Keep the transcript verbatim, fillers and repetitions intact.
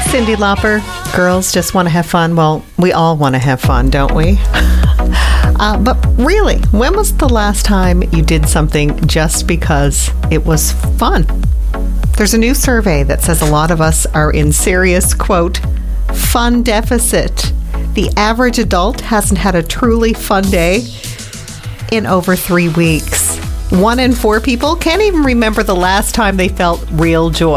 Cyndi Lauper, girls just want to have fun. Well, we all want to have fun, don't we? uh, but really, when was the last time you did something just because it was fun? There's a new survey that says a lot of us are in serious, quote, fun deficit. The average adult hasn't had a truly fun day in over three weeks. One in four people can't even remember the last time they felt real joy.